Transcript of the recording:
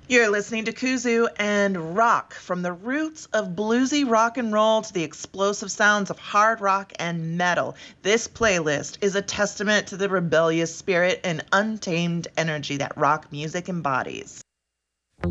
You're listening to Kuzu and Rock, from the roots of bluesy rock and roll to the explosive sounds of hard rock and metal. This playlist is a testament to the rebellious spirit and untamed energy that rock music embodies.